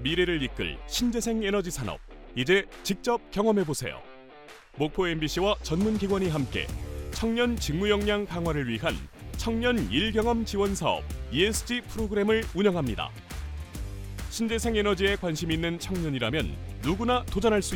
미래를 이끌 신재생 에너지 산업, 이제 직접 경험해보세요. 목포 MBC와 전문기관이 함께 청년 직무 역량 강화를 위한 청년 일경험 지원 사업 ESG 프로그램을 운영합니다. 신재생 에너지에 관심 있는 청년이라면 누구나 도전할 수